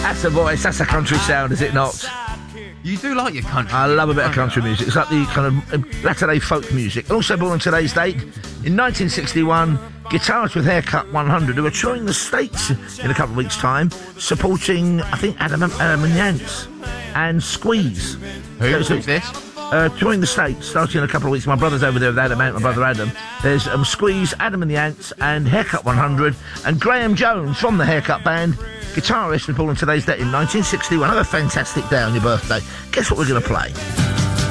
That's the voice, that's the country sound, is it not? You do like your country. I love a bit of country music. It's like the kind of latter-day folk music. Also born on today's date, in 1961, guitarist with Haircut 100, who are touring the States in a couple of weeks' time, supporting, I think, Adam and Yance and Squeeze. Who's this? Touring the States, starting in a couple of weeks. My brother's over there with Adam Ant, my brother Adam. There's Squeeze, Adam and the Ants, and Haircut 100, and Graham Jones from the Haircut Band, guitarist, was born on today's date in 1961. Have a fantastic day on your birthday. Guess what we're going to play?